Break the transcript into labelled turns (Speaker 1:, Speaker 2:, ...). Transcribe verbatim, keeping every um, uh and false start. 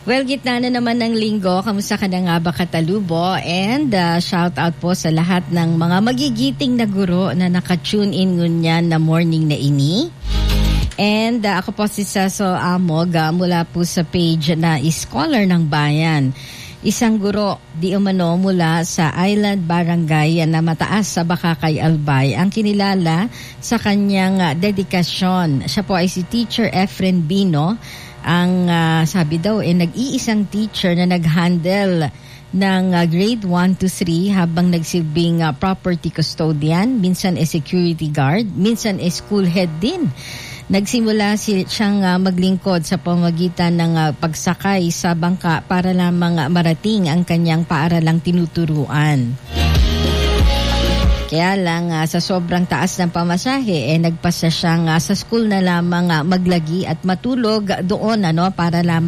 Speaker 1: Well, gitna na naman ng linggo. Kamusta ka na nga ba, Katalubo? And uh, shout out po sa lahat ng mga magigiting na guro na naka-tune in ngunyan na morning na ini. And uh, ako po si Cecil Amog uh, mula po sa page na Scholar ng Bayan. Isang guro di umano mula sa Island Barangay na mataas sa Bakakay, Albay ang kinilala sa kanyang uh, dedikasyon. Siya po ay si Teacher Efren Bino. Ang uh, sabi daw ay eh, nag-iisang teacher na nag-handle ng uh, grade one to three habang nagsilbing uh, property custodian, minsan ay security guard, minsan ay school head din. Nagsimula si, siyang uh, maglingkod sa pamagitan ng uh, pagsakay sa bangka para lamang uh, marating ang kanyang paaralang tinuturuan. Kaya lang uh, sa sobrang taas ng pamasahe, eh, nagpasa siyang uh, sa school na lamang uh, maglagi at matulog doon ano, para lamang